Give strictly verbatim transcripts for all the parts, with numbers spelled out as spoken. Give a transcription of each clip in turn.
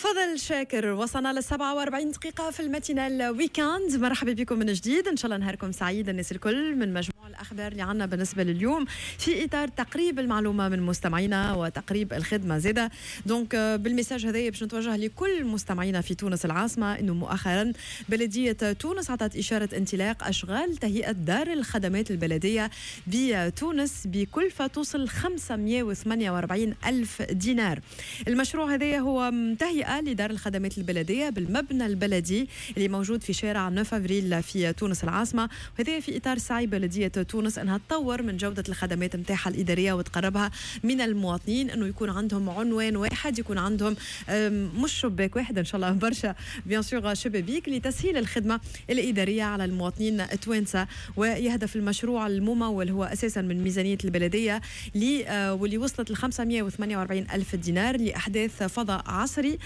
فضل شاكر. وصلنا للسبعة وأربعين دقيقة في الماتينال ويكاند. مرحبا بكم من جديد، إن شاء الله نهاركم سعيد الناس الكل. من مجموع الأخبار اللي عنا بالنسبة لليوم في إطار تقريب المعلومة من مستمعينا وتقريب الخدمة زادة. دونك بالمساج هذا باش نتوجه لكل مستمعينا في تونس العاصمة إنه مؤخرا بلدية تونس عطت إشارة انطلاق أشغال تهيئة دار الخدمات البلدية بتونس بكلفة توصل خمسمائة وثمانية وأربعين ألف دينار. المشروع هذا هو تهيئة لدار الخدمات البلدية بالمبنى البلدي اللي موجود في شارع تسعة أفريل في تونس العاصمة، وهذا في إطار سعي بلدية تونس أنها تطور من جودة الخدمات متاعها الإدارية وتقربها من المواطنين، أنه يكون عندهم عنوان واحد، يكون عندهم مش شباك واحد، إن شاء الله برشا بيان سور شبابيك لتسهيل الخدمة الإدارية على المواطنين التوانسة. ويهدف المشروع الممول هو أساسا من ميزانية البلدية واللي وصلت ل خمسمائة وثمانية وأربعين ألف دينار لأحداث فضاء عصري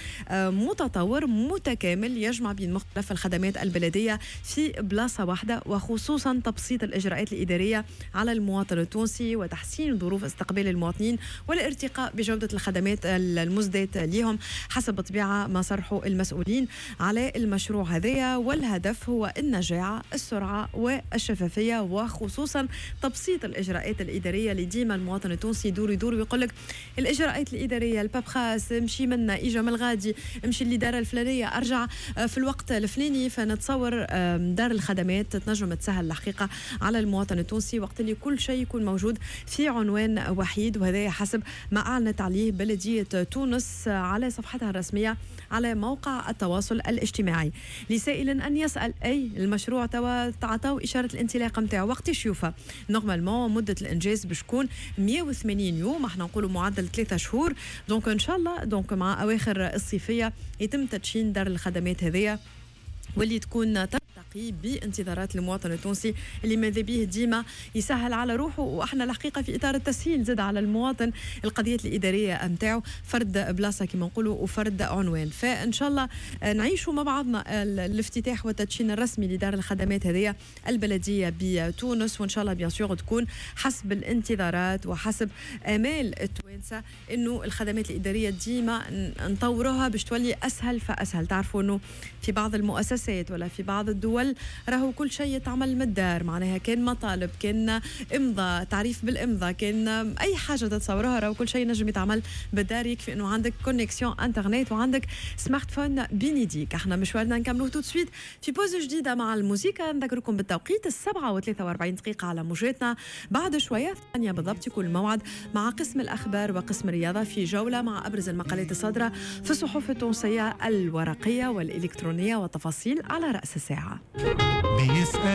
متطور متكامل يجمع بين مختلف الخدمات البلدية في بلاصة واحدة، وخصوصا تبسيط الإجراءات الإدارية على المواطن التونسي وتحسين ظروف استقبال المواطنين والارتقاء بجودة الخدمات المزدات لهم حسب طبيعة ما صرحوا المسؤولين على المشروع هذا. والهدف هو النجاعة، السرعة والشفافية، وخصوصا تبسيط الإجراءات الإدارية اللي ديما المواطن التونسي يدور يدور ويقول لك الإجراءات الإدارية البابخاس مشي منا إجا من الغادي، امشي للإدارة الفلانية أرجع في الوقت الفلاني. فنتصور دار الخدمات تنجم تسهل الحقيقة على المواطن التونسي وقت اللي كل شيء يكون موجود في عنوان وحيد، وهذا حسب ما أعلنت عليه بلدية تونس على صفحتها الرسمية على موقع التواصل الاجتماعي. لسائل أن يسأل أي المشروع توا تعطوا إشارة الانطلاق متاعه وقت يشوفها. نورمالمون مدة الإنجاز باش تكون مئة وثمانين يوم، احنا نقولوا معدل ثلاثة شهور. دونك إن شاء الله دونك مع أواخر الصيفية يتم تدشين دار الخدمات هذه واللي تكون ترتقي بانتظارات المواطن التونسي اللي ماذا به ديما يسهل على روحه. واحنا الحقيقه في اطار التسهيل زاد على المواطن القضيات الاداريه نتاعو، فرد بلاصه كما نقولوا وفرد عنوان. فان شاء الله نعيشوا مع بعضنا الافتتاح والتدشين الرسمي لدار الخدمات هذه البلديه بتونس، وان شاء الله بيان سور تكون حسب الانتظارات وحسب امال التوانسه انه الخدمات الاداريه ديما نطوروها باش تولي اسهل فاسهل. تعرفوا انه في بعض المؤسسات ولا في بعض الدول راهو كل شيء يتعمل من الدار، معناها كان مطالب، كان امضاء، تعريف بالامضاء، كان اي حاجه تتصوروها راهو كل شيء نجم يتعمل بالدار. يكفي انه عندك كونيكسيون انترنت وعندك سمارت فون بين يديك. احنا مشوارنا نكملوه تو سويت في بوز جديده مع الموسيقى. نذكركم بالتوقيت السبعة وثلاثة وأربعين دقيقه على موجاتنا. بعد شويه ثانيه بالضبط يكون الموعد مع قسم الاخبار وقسم الرياضه في جوله مع ابرز المقالات الصادره في الصحف التونسيه الورقيه والالكترونيه والتفاصيل على رأس الساعة.